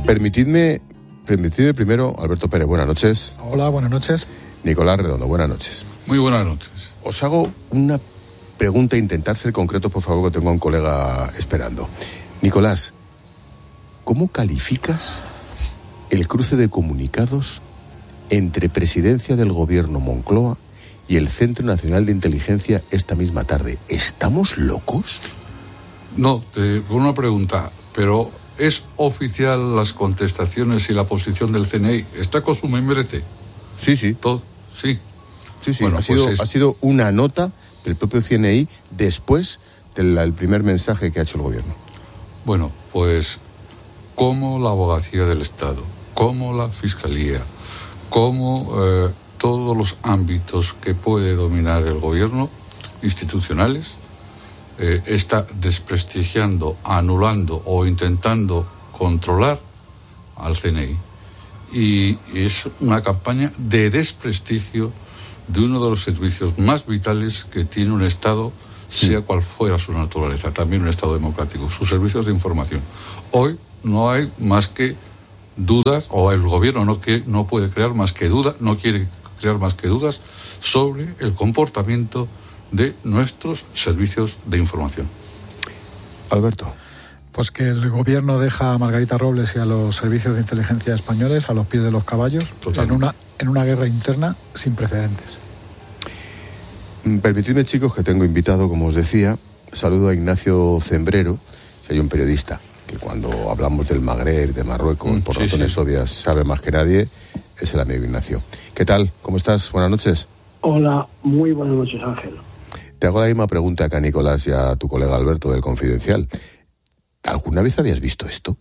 Permitidme primero, Alberto Pérez, buenas noches. Hola, buenas noches. Nicolás Redondo, buenas noches. Muy buenas noches. Os hago una pregunta, intentar ser concreto, por favor, que tengo a un colega esperando. Nicolás, ¿cómo calificas el cruce de comunicados entre Presidencia del Gobierno Moncloa y el Centro Nacional de Inteligencia esta misma tarde? ¿Estamos locos? No, con una pregunta, pero ¿es oficial las contestaciones y la posición del CNI? ¿Está con su membrete? Sí. ¿Todo? Sí. Sí, bueno, ha sido una nota del propio CNI después del primer mensaje que ha hecho el gobierno. Bueno, pues como la abogacía del Estado, como la Fiscalía, como todos los ámbitos que puede dominar el gobierno, institucionales, está desprestigiando, anulando o intentando controlar al CNI. Y es una campaña de desprestigio de uno de los servicios más vitales que tiene un Estado, sea cual fuera su naturaleza, también un Estado democrático, sus servicios de información. Hoy no hay más que dudas, o el gobierno no puede crear más que dudas, no quiere crear más que dudas sobre el comportamiento de nuestros servicios de información. Alberto. Pues que el gobierno deja a Margarita Robles y a los servicios de inteligencia españoles a los pies de los caballos en una guerra interna sin precedentes. Permitidme, chicos, que tengo invitado, como os decía. Saludo a Ignacio Zembrero, que hay un periodista que cuando hablamos del Magreb, de Marruecos, por razones obvias, sabe más que nadie. Es el amigo Ignacio. ¿Qué tal? ¿Cómo estás? Buenas noches. Hola, muy buenas noches, Ángel. Te hago la misma pregunta que a Nicolás y a tu colega Alberto del Confidencial. ¿Alguna vez habías visto esto?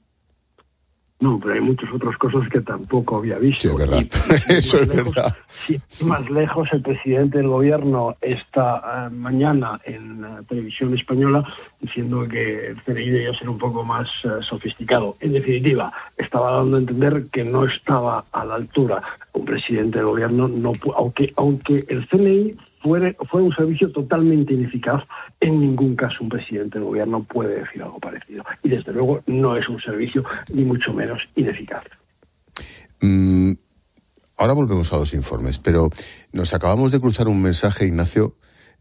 No, pero hay muchas otras cosas que tampoco había visto. Sí, es verdad. Eso es verdad. Sí, más lejos, el presidente del gobierno esta mañana en televisión española diciendo que el CNI debía ser un poco más sofisticado. En definitiva, estaba dando a entender que no estaba a la altura un presidente del gobierno, aunque el CNI fue un servicio totalmente ineficaz. En ningún caso un presidente del gobierno puede decir algo parecido. Y desde luego no es un servicio ni mucho menos ineficaz. Ahora volvemos a los informes, pero nos acabamos de cruzar un mensaje, Ignacio,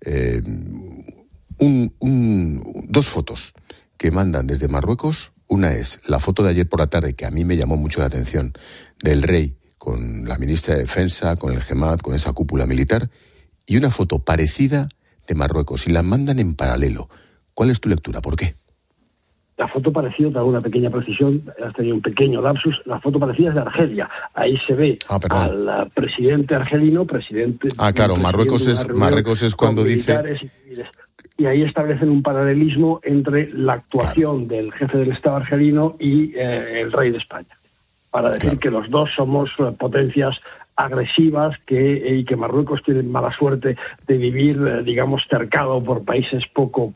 dos fotos que mandan desde Marruecos. Una es la foto de ayer por la tarde, que a mí me llamó mucho la atención, del rey con la ministra de Defensa, con el GEMAT, con esa cúpula militar, y una foto parecida de Marruecos, y la mandan en paralelo. ¿Cuál es tu lectura? ¿Por qué? La foto parecida, te hago una pequeña precisión, has tenido un pequeño lapsus, la foto parecida es de Argelia. Ahí se ve al presidente argelino, claro, Marruecos es cuando dice... Y ahí establecen un paralelismo entre la actuación del jefe del Estado argelino y el rey de España, para decir que los dos somos potencias agresivas y que Marruecos tiene mala suerte de vivir, digamos, cercado por países poco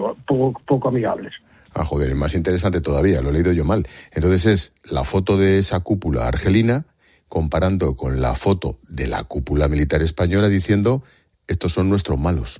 amigables. Ah, joder, es más interesante todavía, lo he leído yo mal. Entonces es la foto de esa cúpula argelina comparando con la foto de la cúpula militar española diciendo, estos son nuestros malos.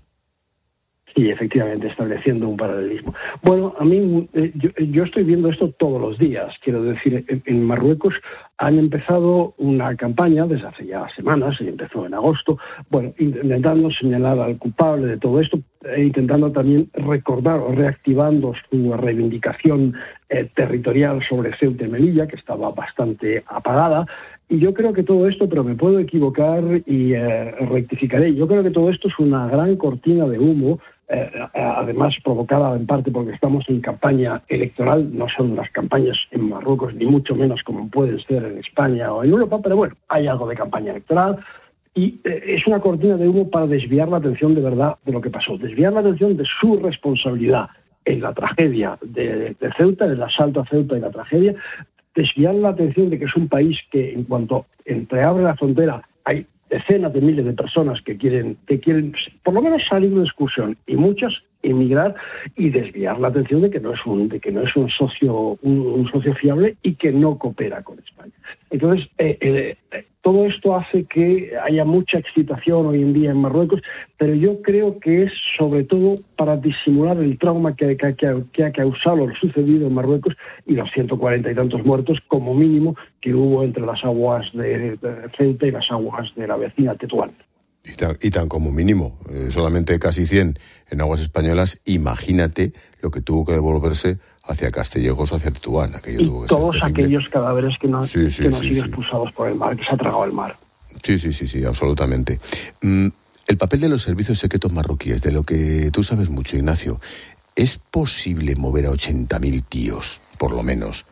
Sí, efectivamente, estableciendo un paralelismo. Bueno, a mí, yo estoy viendo esto todos los días. Quiero decir, en Marruecos han empezado una campaña desde hace ya semanas, y empezó en agosto, intentando señalar al culpable de todo esto, e intentando también recordar o reactivando su reivindicación territorial sobre Ceuta y Melilla, que estaba bastante apagada. Y yo creo que todo esto, pero me puedo equivocar y rectificaré, yo creo que todo esto es una gran cortina de humo, además provocada en parte porque estamos en campaña electoral. No son las campañas en Marruecos, ni mucho menos como pueden ser en España o en Europa, pero bueno, hay algo de campaña electoral. Y es una cortina de humo para desviar la atención de verdad de lo que pasó, desviar la atención de su responsabilidad en la tragedia de Ceuta, en el asalto a Ceuta y la tragedia, desviar la atención de que es un país que en cuanto entreabre la frontera hay decenas de miles de personas que quieren por lo menos salir de excursión y muchas emigrar, y desviar la atención de que no es un socio fiable y que no coopera con España. Entonces Todo esto hace que haya mucha excitación hoy en día en Marruecos, pero yo creo que es sobre todo para disimular el trauma que ha causado lo sucedido en Marruecos y los 140 y tantos muertos, como mínimo, que hubo entre las aguas de Ceuta y las aguas de la vecina Tetuán. Y tan como mínimo, solamente casi 100 en aguas españolas. Imagínate lo que tuvo que devolverse hacia Castellejos, hacia Tetuán. Y todos aquellos cadáveres que no han sido expulsados por el mar, que se ha tragado el mar. Sí, absolutamente. El papel de los servicios secretos marroquíes, de lo que tú sabes mucho, Ignacio, ¿es posible mover a 80.000 tíos, por lo menos,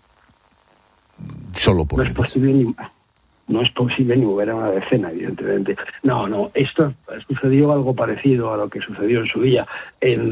solo por ellos? No es posible ni mover a una decena, evidentemente. No, esto sucedió algo parecido a lo que sucedió en su día en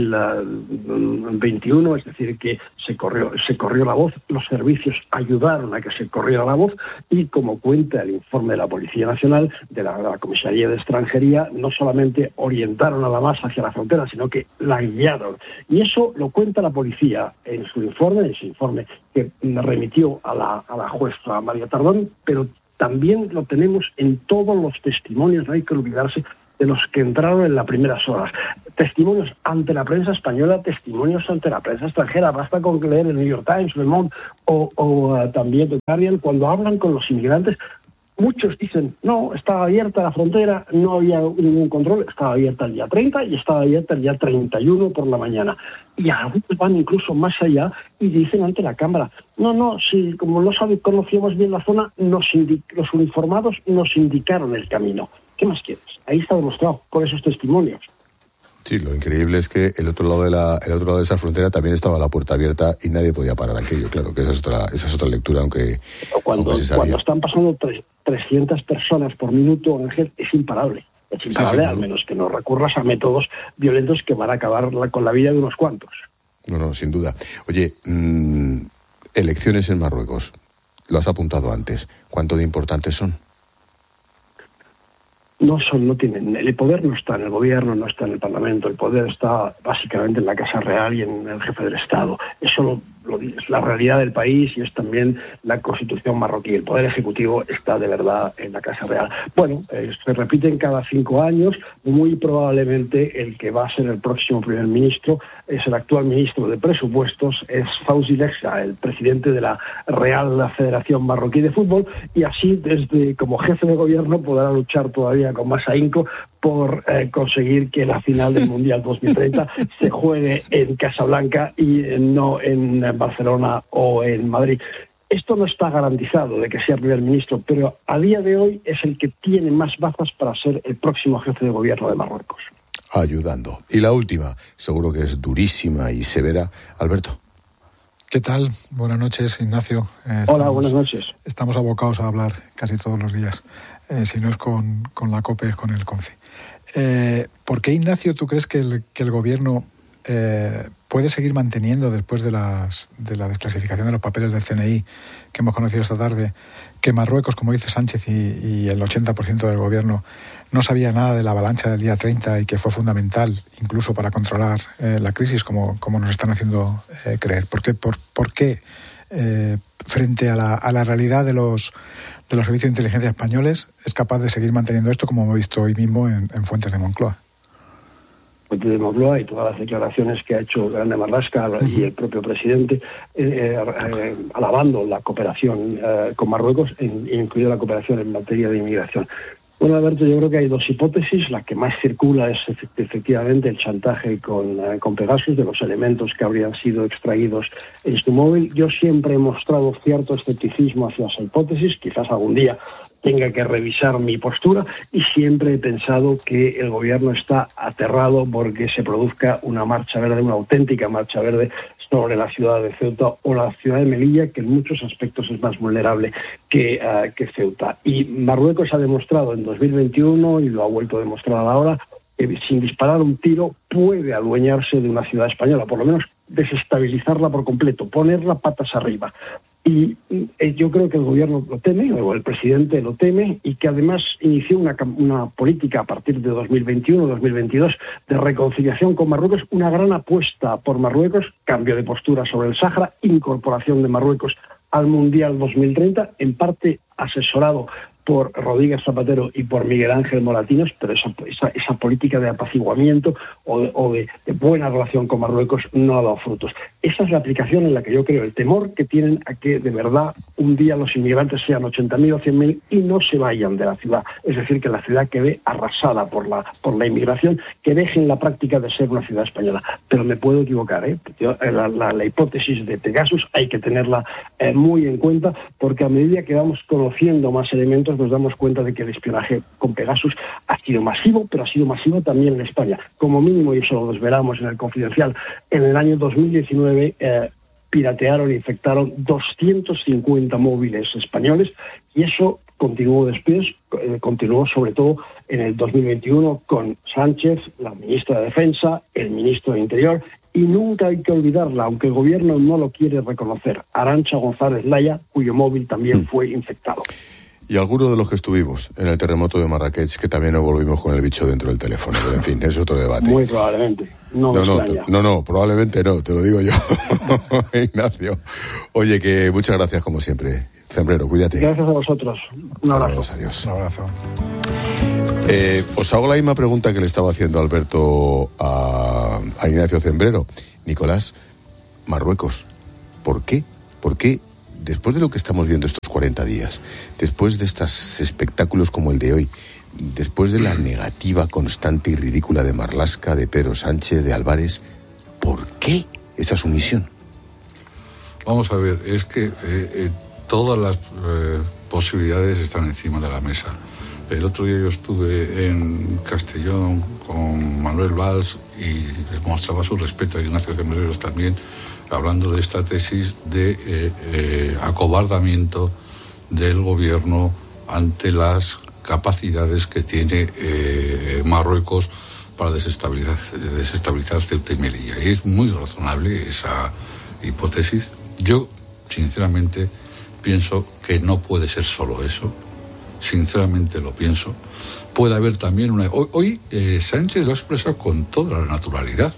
2021, es decir, que se corrió la voz, los servicios ayudaron a que se corriera la voz y, como cuenta el informe de la Policía Nacional, de la Comisaría de Extranjería, no solamente orientaron a la masa hacia la frontera, sino que la guiaron. Y eso lo cuenta la policía en su informe que remitió a la jueza María Tardón, pero también lo tenemos en todos los testimonios, no hay que olvidarse de los que entraron en las primeras horas. Testimonios ante la prensa española, testimonios ante la prensa extranjera. Basta con leer el New York Times, Le Monde o también The Guardian. Cuando hablan con los inmigrantes, muchos dicen, no, estaba abierta la frontera, no había ningún control, estaba abierta el día 30 y estaba abierta el día 31 por la mañana. Y algunos van incluso más allá y dicen ante la Cámara, no, si como no conocíamos bien la zona, los uniformados nos indicaron el camino. ¿Qué más quieres? Ahí está demostrado con esos testimonios. Sí, lo increíble es que el otro lado de esa frontera también estaba la puerta abierta y nadie podía parar aquello. Claro, que esa es otra lectura, aunque cuando están pasando 300 personas por minuto, Ángel, es imparable. Es imparable, al menos que no recurras a métodos violentos que van a acabar con la vida de unos cuantos. No, sin duda. Oye, elecciones en Marruecos, lo has apuntado antes. ¿Cuánto de importantes son? No tienen, el poder no está en el gobierno, no está en el Parlamento, el poder está básicamente en la Casa Real y en el jefe del Estado. Eso es la realidad del país y es también la Constitución marroquí. El poder ejecutivo está de verdad en la Casa Real. Bueno, se repiten cada 5 años. Muy probablemente el que va a ser el próximo primer ministro es el actual ministro de Presupuestos, es Fawzi Leksa, el presidente de la Real Federación Marroquí de Fútbol, y así como jefe de gobierno podrá luchar todavía con más ahínco por conseguir que la final del Mundial 2030 se juegue en Casablanca y no en Barcelona o en Madrid. Esto no está garantizado de que sea primer ministro, pero a día de hoy es el que tiene más bazas para ser el próximo jefe de gobierno de Marruecos. Ayudando. Y la última, seguro que es durísima y severa. Alberto. ¿Qué tal? Buenas noches, Ignacio. Hola, buenas noches. Estamos abocados a hablar casi todos los días. Si no es con la COPE, es con el CONFI. ¿Por qué, Ignacio, tú crees que el gobierno puede seguir manteniendo, después de la desclasificación de los papeles del CNI que hemos conocido esta tarde, que Marruecos, como dice Sánchez, y el 80% del gobierno no sabía nada de la avalancha del día 30 y que fue fundamental incluso para controlar la crisis, como nos están haciendo creer? ¿Por qué frente a la realidad de los servicios de inteligencia españoles es capaz de seguir manteniendo esto, como hemos visto hoy mismo en Fuentes de Moncloa? Fuentes de Moncloa y todas las declaraciones que ha hecho Grande Marlaska y el propio presidente alabando la cooperación con Marruecos, incluida la cooperación en materia de inmigración. Bueno, Alberto, yo creo que hay dos hipótesis. La que más circula es efectivamente el chantaje con Pegasus, de los elementos que habrían sido extraídos en su móvil. Yo siempre he mostrado cierto escepticismo hacia esa hipótesis. Quizás algún día tenga que revisar mi postura, y siempre he pensado que el gobierno está aterrado porque se produzca una marcha verde, una auténtica marcha verde sobre la ciudad de Ceuta o la ciudad de Melilla, que en muchos aspectos es más vulnerable que Ceuta. Y Marruecos ha demostrado en 2021, y lo ha vuelto a demostrar ahora, que sin disparar un tiro puede adueñarse de una ciudad española, por lo menos desestabilizarla por completo, ponerla patas arriba. Y yo creo que el gobierno lo teme, o el presidente lo teme, y que además inició una política a partir de 2021-2022 de reconciliación con Marruecos, una gran apuesta por Marruecos, cambio de postura sobre el Sáhara, incorporación de Marruecos al Mundial 2030, en parte asesorado por Rodríguez Zapatero y por Miguel Ángel Moratinos, pero esa política de apaciguamiento o de buena relación con Marruecos no ha dado frutos. Esa es la aplicación en la que yo creo, el temor que tienen a que de verdad un día los inmigrantes sean 80.000 o 100.000 y no se vayan de la ciudad. Es decir, que la ciudad quede arrasada por la inmigración, que dejen la práctica de ser una ciudad española. Pero me puedo equivocar, ¿eh? La hipótesis de Pegasus hay que tenerla muy en cuenta, porque a medida que vamos conociendo más elementos nos damos cuenta de que el espionaje con Pegasus ha sido masivo, pero ha sido masivo también en España. Como mínimo, y eso lo desvelamos en el Confidencial, en el año 2019 piratearon e infectaron 250 móviles españoles, y eso continuó después, continuó sobre todo en el 2021 con Sánchez, la ministra de Defensa, el ministro de Interior, y nunca hay que olvidarla, aunque el gobierno no lo quiere reconocer, Arantxa González Laya, cuyo móvil también fue infectado. Y algunos de los que estuvimos en el terremoto de Marrakech, que también nos volvimos con el bicho dentro del teléfono. Pero en fin, es otro debate. Muy probablemente. No, probablemente no, te lo digo yo. Ignacio. Oye, que muchas gracias como siempre. Zembrero, cuídate. Gracias a vosotros. Un abrazo. Adiós. Un abrazo. Os hago la misma pregunta que le estaba haciendo Alberto a Ignacio Zembrero. Nicolás, Marruecos, ¿por qué? ¿Por qué? Después de lo que estamos viendo estos 40 días, después de estos espectáculos como el de hoy, después de la negativa constante y ridícula de Marlaska, de Pedro Sánchez, de Álvarez, ¿por qué esa sumisión? Vamos a ver, es que todas las posibilidades están encima de la mesa. El otro día yo estuve en Castellón con Manuel Valls y mostraba su respeto a Ignacio Zembrero también, hablando de esta tesis de acobardamiento del gobierno ante las capacidades que tiene Marruecos para desestabilizar Ceuta y Melilla. Y es muy razonable esa hipótesis. Yo, sinceramente, pienso que no puede ser solo eso. Sinceramente lo pienso. Puede haber también una... Hoy Sánchez lo ha expresado con toda la naturalidad.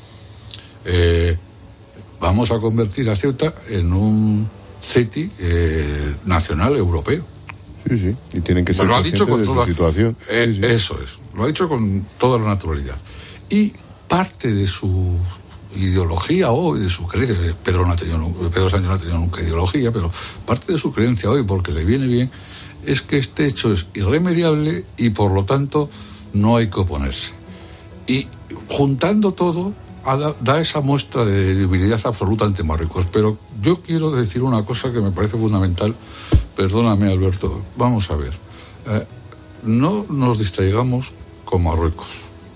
Vamos a convertir a Ceuta en un CETI nacional europeo. Sí, y tienen que ser lo ha dicho con toda su situación. Sí. Eso es, lo ha dicho con toda la naturalidad. Y parte de su ideología hoy, de su creencia, Pedro Sánchez no ha tenido nunca ideología, pero parte de su creencia hoy, porque le viene bien, es que este hecho es irremediable y por lo tanto no hay que oponerse. Y juntando todo, da esa muestra de debilidad absoluta ante Marruecos. Pero yo quiero decir una cosa que me parece fundamental. Perdóname, Alberto. Vamos a ver. No nos distraigamos con Marruecos.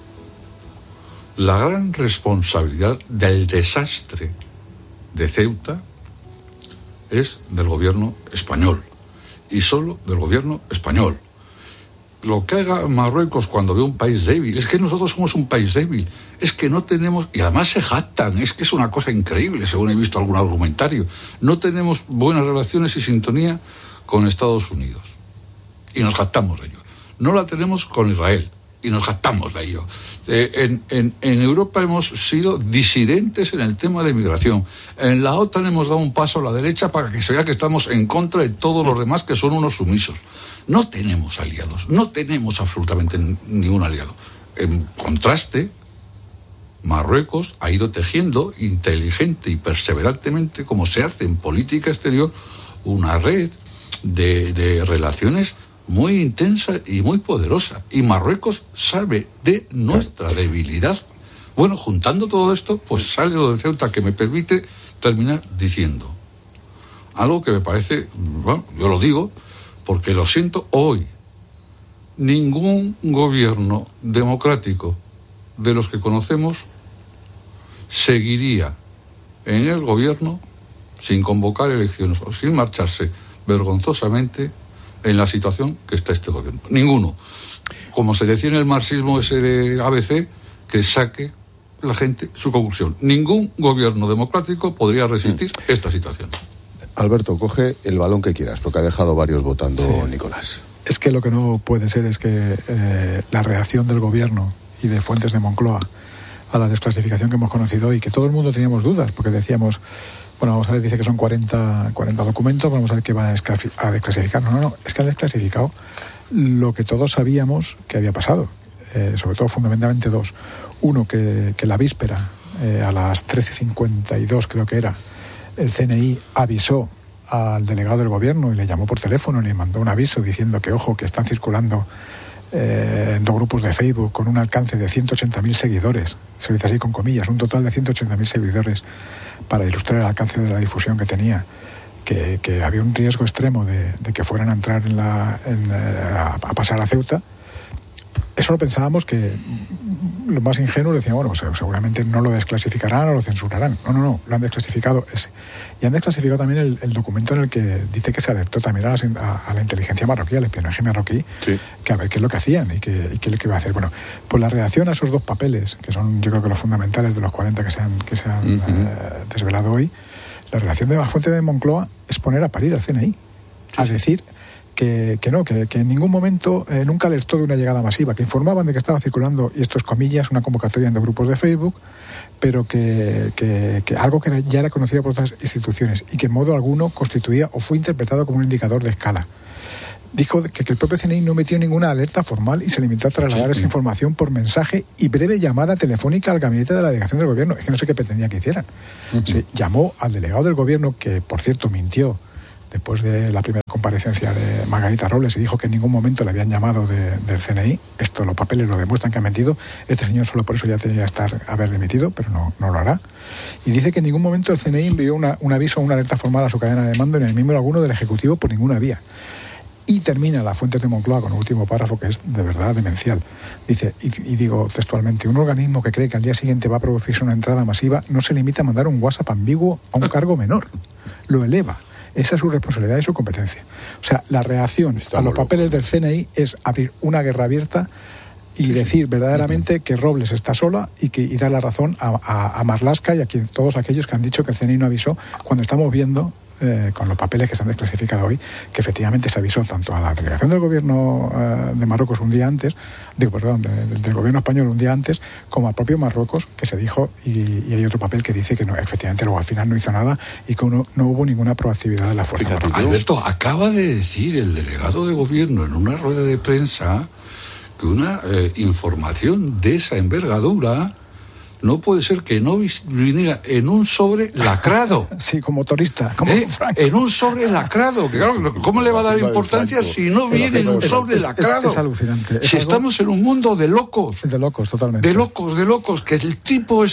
La gran responsabilidad del desastre de Ceuta es del gobierno español. Y solo del gobierno español. Lo que haga Marruecos cuando ve un país débil, es que nosotros somos un país débil, es que no tenemos, y además se jactan, es que es una cosa increíble, según he visto algún argumentario, no tenemos buenas relaciones y sintonía con Estados Unidos, y nos jactamos de ello. No la tenemos con Israel, y nos jactamos de ello. En Europa hemos sido disidentes en el tema de inmigración. En la OTAN hemos dado un paso a la derecha para que se vea que estamos en contra de todos los demás que son unos sumisos. No tenemos aliados, no tenemos absolutamente ningún aliado. En contraste, Marruecos ha ido tejiendo inteligente y perseverantemente, como se hace en política exterior, una red de relaciones muy intensa y muy poderosa. Y Marruecos sabe de nuestra debilidad. Bueno, juntando todo esto, pues sale lo de Ceuta, que me permite terminar diciendo algo que me parece, bueno, yo lo digo porque lo siento hoy. Ningún gobierno democrático de los que conocemos seguiría en el gobierno sin convocar elecciones o sin marcharse vergonzosamente en la situación que está este gobierno. Ninguno. Como se decía en el marxismo ese de ABC, que saque la gente su conclusión. Ningún gobierno democrático podría resistir esta situación. Alberto, coge el balón que quieras, porque ha dejado varios votando Nicolás. Es que lo que no puede ser es que la reacción del gobierno y de fuentes de Moncloa a la desclasificación que hemos conocido hoy, que todo el mundo teníamos dudas, porque decíamos, Bueno, vamos a ver, dice que son 40 documentos, vamos a ver qué va a desclasificar. No, es que han desclasificado lo que todos sabíamos que había pasado, sobre todo fundamentalmente dos. Uno, que la víspera, a las 13:52 creo que era, el CNI avisó al delegado del gobierno y le llamó por teléfono y le mandó un aviso diciendo que, ojo, que están circulando en dos grupos de Facebook con un alcance de 180.000 seguidores, se dice así con comillas, un total de 180.000 seguidores, para ilustrar el alcance de la difusión que tenía, que había un riesgo extremo de que fueran a entrar a pasar a Ceuta. Eso lo pensábamos que lo más ingenuo decían, bueno, pues seguramente no lo desclasificarán o lo censurarán. No, lo han desclasificado ese. Y han desclasificado también el documento en el que dice que se alertó también a la inteligencia marroquí, al espionaje marroquí, sí, que a ver qué es lo que hacían y qué iba a hacer. Bueno, pues la reacción a esos dos papeles, que son yo creo que los fundamentales de los 40 que se han desvelado hoy, la reacción de la fuente de Moncloa es poner a parir al CNI, a decir que en ningún momento nunca alertó de una llegada masiva, que informaban de que estaba circulando, y esto es comillas, una convocatoria en dos grupos de Facebook, pero que algo que ya era conocido por otras instituciones y que en modo alguno constituía o fue interpretado como un indicador de escala. Dijo que el propio CNI no metió ninguna alerta formal y se limitó a trasladar esa información por mensaje y breve llamada telefónica al gabinete de la delegación del gobierno. Es que no sé qué pretendía que hicieran. Se llamó al delegado del gobierno, que por cierto mintió después de la primera comparecencia de Margarita Robles, y dijo que en ningún momento le habían llamado del CNI. Esto, los papeles lo demuestran que ha mentido. Este señor solo por eso ya tenía que haber dimitido, pero no lo hará. Y dice que en ningún momento el CNI envió un aviso o una alerta formal a su cadena de mando, ni el miembro alguno del Ejecutivo por ninguna vía. Y termina la fuente de Moncloa con un último párrafo que es de verdad demencial. Dice, y digo textualmente, un organismo que cree que al día siguiente va a producirse una entrada masiva no se limita a mandar un WhatsApp ambiguo a un cargo menor. Lo eleva. Esa es su responsabilidad y su competencia. O sea, la reacción a los papeles del CNI es abrir una guerra abierta y decir verdaderamente que Robles está sola y dar la razón a Marlaska y a todos aquellos que han dicho que el CNI no avisó, cuando estamos viendo con los papeles que se han desclasificado hoy, que efectivamente se avisó tanto a la delegación del gobierno de Marruecos un día antes, del gobierno español un día antes, como al propio Marruecos, que se dijo, y hay otro papel que dice que no, efectivamente luego al final no hizo nada y que no hubo ninguna proactividad de la fuerza marroquí. Alberto, acaba de decir el delegado de gobierno en una rueda de prensa que una información de esa envergadura no puede ser que no viniera en un sobre lacrado. Sí, como turista. En un sobre lacrado. Que claro, ¿cómo le va a dar importancia si no viene en un sobre lacrado? Es alucinante. Si estamos en un mundo de locos. De locos, totalmente. De locos. Que el tipo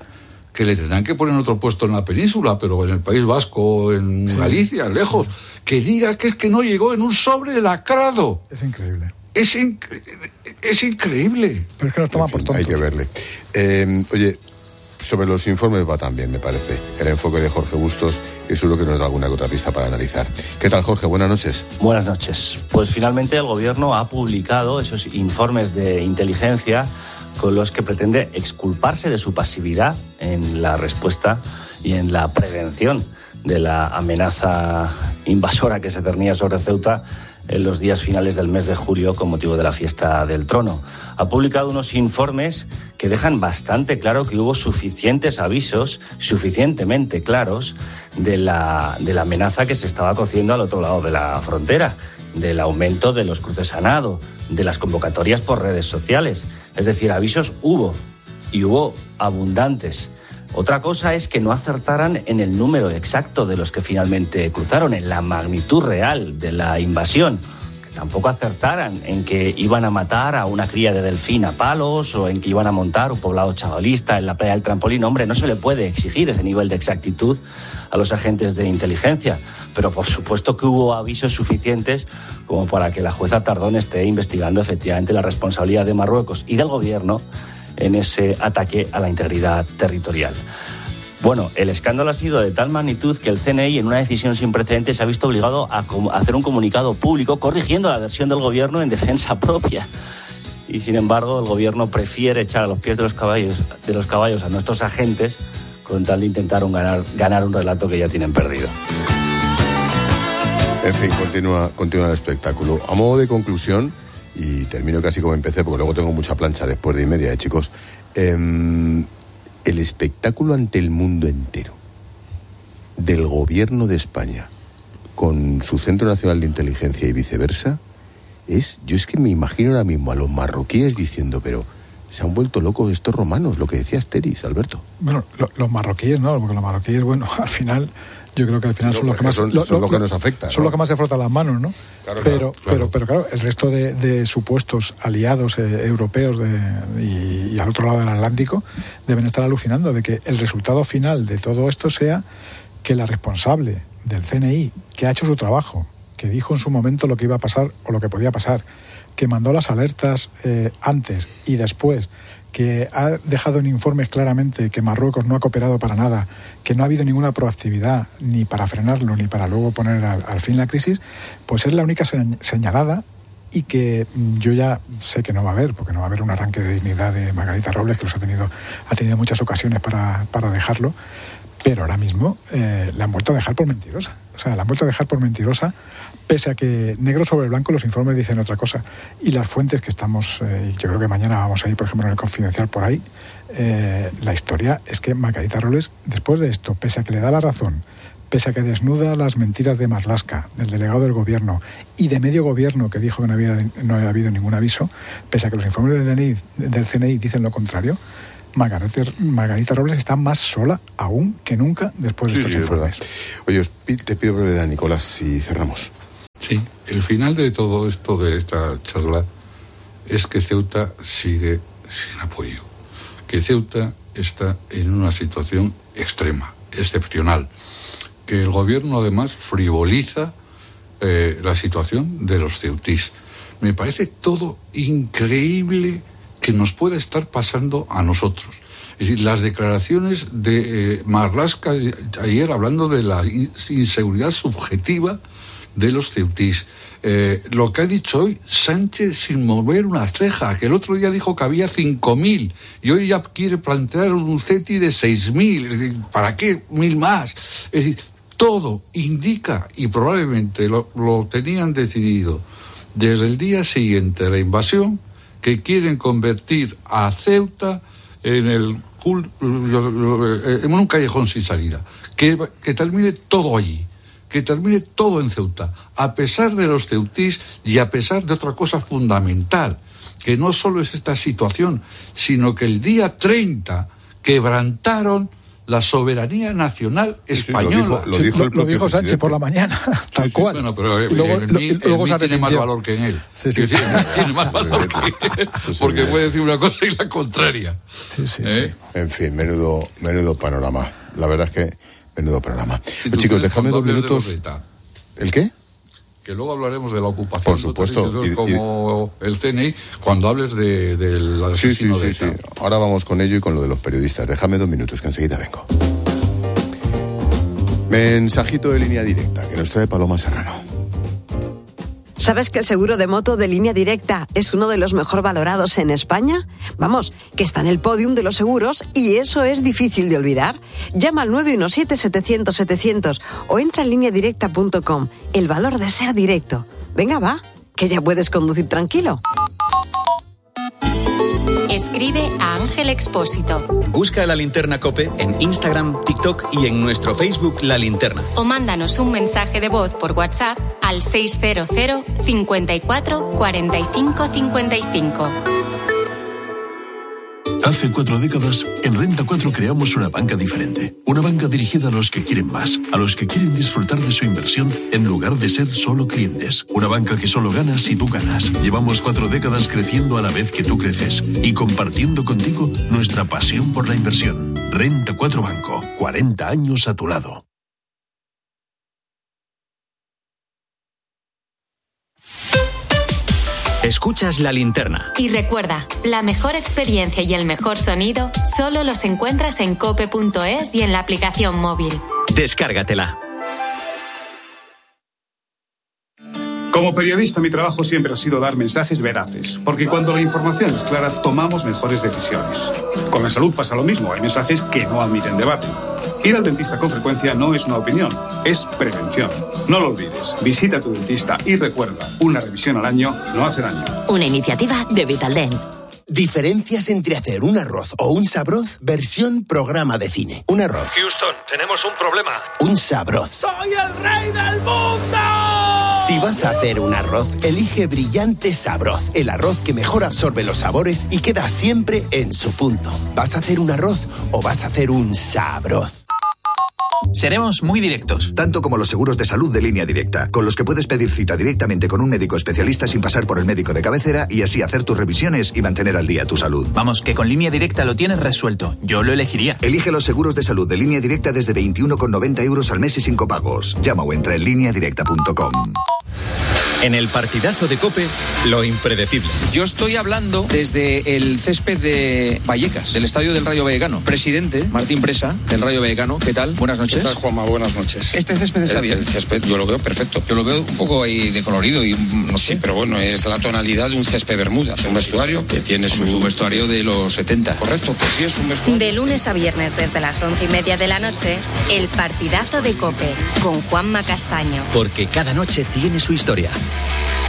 que le tendrán que poner otro puesto en la península, pero en el País Vasco, en Galicia, lejos, que diga que es que no llegó en un sobre lacrado. Es increíble. Es increíble. Pero es que nos toma por tontos. Hay que verle. Oye, sobre los informes va también, me parece. El enfoque de Jorge Bustos es uno que nos da alguna que otra pista para analizar. ¿Qué tal, Jorge? Buenas noches. Buenas noches. Pues finalmente el Gobierno ha publicado esos informes de inteligencia con los que pretende exculparse de su pasividad en la respuesta y en la prevención de la amenaza invasora que se cernía sobre Ceuta en los días finales del mes de julio con motivo de la fiesta del Trono. Ha publicado unos informes que dejan bastante claro que hubo suficientes avisos, suficientemente claros, de la amenaza que se estaba cociendo al otro lado de la frontera, del aumento de los cruces a nado, de las convocatorias por redes sociales. Es decir, avisos hubo, y hubo abundantes. Otra cosa es que no acertaran en el número exacto de los que finalmente cruzaron, en la magnitud real de la invasión. Que tampoco acertaran en que iban a matar a una cría de delfín a palos o en que iban a montar un poblado chavalista en la playa del Trampolín. Hombre, no se le puede exigir ese nivel de exactitud a los agentes de inteligencia, pero por supuesto que hubo avisos suficientes como para que la jueza Tardón esté investigando efectivamente la responsabilidad de Marruecos y del gobierno en ese ataque a la integridad territorial. Bueno, el escándalo ha sido de tal magnitud que el CNI, en una decisión sin precedentes, se ha visto obligado a hacer un comunicado público corrigiendo la versión del gobierno en defensa propia. Y sin embargo, el gobierno prefiere echar a los pies de los caballos a nuestros agentes con tal de intentar ganar un relato que ya tienen perdido. En fin, continúa el espectáculo. A modo de conclusión, y termino casi como empecé, porque luego tengo mucha plancha después de 1:30, chicos. El espectáculo ante el mundo entero del gobierno de España con su Centro Nacional de Inteligencia y viceversa, yo es que me imagino ahora mismo a los marroquíes diciendo, pero se han vuelto locos estos romanos, lo que decía Asteris, Alberto. Bueno, los marroquíes no, porque los marroquíes, bueno, al final, yo creo que al final son los que más... Son los que nos afectan, son los que más se frotan las manos, ¿no? Claro, pero claro, el resto de supuestos aliados europeos y al otro lado del Atlántico deben estar alucinando de que el resultado final de todo esto sea que la responsable del CNI, que ha hecho su trabajo, que dijo en su momento lo que iba a pasar o lo que podía pasar, que mandó las alertas antes y después, que ha dejado en informes claramente que Marruecos no ha cooperado para nada, que no ha habido ninguna proactividad ni para frenarlo ni para luego poner al fin la crisis, pues es la única señalada, y que yo ya sé que no va a haber, porque no va a haber un arranque de dignidad de Margarita Robles, que ha tenido muchas ocasiones para dejarlo, pero ahora mismo la han vuelto a dejar por mentirosa. O sea, la han vuelto a dejar por mentirosa, pese a que negro sobre blanco los informes dicen otra cosa. Y las fuentes que estamos, y yo creo que mañana vamos a ir, por ejemplo, en el Confidencial por ahí, la historia es que Margarita Robles, después de esto, pese a que le da la razón, pese a que desnuda las mentiras de Marlaska, del delegado del gobierno y de medio gobierno que dijo que no había habido ningún aviso, pese a que los informes del CNI dicen lo contrario, Margarita Robles está más sola aún que nunca después de estos informes. Oye, te pido brevedad, Nicolás, y cerramos. Sí, el final de todo esto, de esta charla, es que Ceuta sigue sin apoyo, que Ceuta está en una situación extrema, excepcional, que el gobierno además frivoliza la situación de los ceutís. Me parece todo increíble que nos pueda estar pasando a nosotros. Es decir, las declaraciones de Marlaska ayer hablando de la inseguridad subjetiva de los ceutís. Lo que ha dicho hoy Sánchez sin mover una ceja, que el otro día dijo que había 5.000 y hoy ya quiere plantear un CETI de 6.000. Es decir, ¿para qué 1.000 más? Es decir, todo indica, y probablemente lo tenían decidido desde el día siguiente de la invasión, que quieren convertir a Ceuta en un callejón sin salida, que termine todo allí, que termine todo en Ceuta, a pesar de los ceutís y a pesar de otra cosa fundamental, que no solo es esta situación, sino que el día 30 quebrantaron la soberanía nacional española. Lo dijo Sánchez por la mañana, tal cual. Bueno, pero luego tiene más valor que en él. Sí. Tiene más valor que él, porque puede decir una cosa y la contraria. Sí. En fin, menudo panorama. La verdad es que menudo panorama. Chicos, déjame 2 minutos. ¿El qué? Que luego hablaremos de la ocupación. Por supuesto. Como el CNI, cuando hables del asesino de ETA. Sí. Ahora vamos con ello y con lo de los periodistas. Déjame 2 minutos, que enseguida vengo. Mensajito de Línea Directa, que nos trae Paloma Serrano. ¿Sabes que el seguro de moto de Línea Directa es uno de los mejor valorados en España? Vamos, que está en el podium de los seguros y eso es difícil de olvidar. Llama al 917-700-700 o entra en lineadirecta.com. El valor de ser directo. Venga, va, que ya puedes conducir tranquilo. Escribe a Ángel Expósito. Busca La Linterna COPE en Instagram, TikTok y en nuestro Facebook La Linterna. O mándanos un mensaje de voz por WhatsApp al 600 54 45 55. Hace 4 décadas, en Renta 4 creamos una banca diferente. Una banca dirigida a los que quieren más, a los que quieren disfrutar de su inversión en lugar de ser solo clientes. Una banca que solo gana si tú ganas. Llevamos 4 décadas creciendo a la vez que tú creces y compartiendo contigo nuestra pasión por la inversión. Renta 4 Banco, 40 años a tu lado. Escuchas La Linterna. Y recuerda, la mejor experiencia y el mejor sonido solo los encuentras en cope.es y en la aplicación móvil. Descárgatela. Como periodista, mi trabajo siempre ha sido dar mensajes veraces, porque cuando la información es clara, tomamos mejores decisiones. Con la salud pasa lo mismo, hay mensajes que no admiten debate. Ir al dentista con frecuencia no es una opinión, es prevención. No lo olvides, visita a tu dentista y recuerda, una revisión al año no hace daño. Una iniciativa de Vitaldent. Diferencias entre hacer un arroz o un sabroz, versión programa de cine. Un arroz. Houston, tenemos un problema. Un sabroz. ¡Soy el rey del mundo! Si vas a hacer un arroz, elige Brillante Sabroz. El arroz que mejor absorbe los sabores y queda siempre en su punto. ¿Vas a hacer un arroz o vas a hacer un sabroz? Seremos muy directos. Tanto como los seguros de salud de Línea Directa, con los que puedes pedir cita directamente con un médico especialista sin pasar por el médico de cabecera y así hacer tus revisiones y mantener al día tu salud. Vamos, que con Línea Directa lo tienes resuelto. Yo lo elegiría. Elige los seguros de salud de Línea Directa desde 21,90 € al mes y sin copagos. Llama o entra en lineadirecta.com. En el partidazo de COPE, lo impredecible. Yo estoy hablando desde el césped de Vallecas, del estadio del Rayo Vallecano. Presidente Martín Presa, del Rayo Vallecano. ¿Qué tal? Buenas noches. ¿Qué tal, Juanma? Buenas noches. ¿Este césped está bien? El césped, yo lo veo perfecto. Yo lo veo un poco ahí decolorido y no sé. Sí, pero bueno, es la tonalidad de un césped bermuda. Es un vestuario que tiene su vestuario de los 70. Correcto, pues sí, es un vestuario. De lunes a viernes desde las 11:30 de la noche, el partidazo de COPE con Juanma Castaño. Porque cada noche tiene su historia.